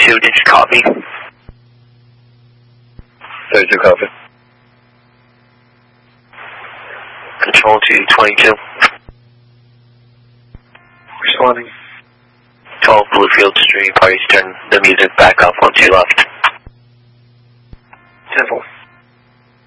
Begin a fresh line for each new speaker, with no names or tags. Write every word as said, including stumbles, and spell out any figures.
thirty-two, did you copy?
thirty-two, copy.
Control to twenty-two.
Responding.
twelve Bluefield Street, parties turn the music back up onto your left.
ten four.